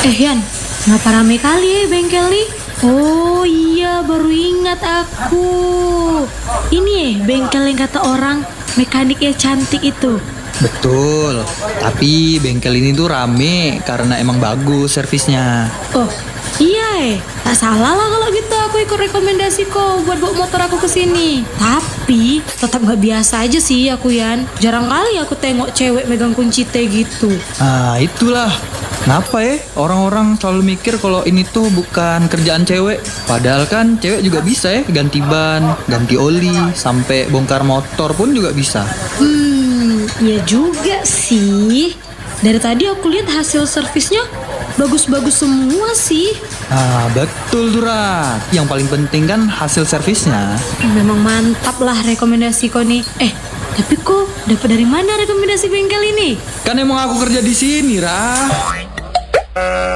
Yan, kenapa rame kali ya bengkel nih? Oh iya, baru ingat aku. Ini ya bengkel yang kata orang mekaniknya cantik itu. Betul, tapi bengkel ini tuh rame karena emang bagus servisnya. Oh iya, tak salah lah kalau gitu aku ikut rekomendasi kok buat bawa motor aku ke sini. Tapi tetap nggak biasa aja sih aku Yan. Jarang kali aku tengok cewek megang kunci T gitu. Ah itulah, kenapa ya orang-orang selalu mikir kalau ini tuh bukan kerjaan cewek. Padahal kan cewek juga bisa ya ganti ban, ganti oli, sampai bongkar motor pun juga bisa. Iya juga sih. Dari tadi aku lihat hasil servisnya bagus-bagus semua sih. Ah betul tuh Rat. Yang paling penting kan hasil servisnya. Memang mantap lah rekomendasi kau nih. Tapi kok dapat dari mana rekomendasi bengkel ini? Kan emang aku kerja di sini Rat.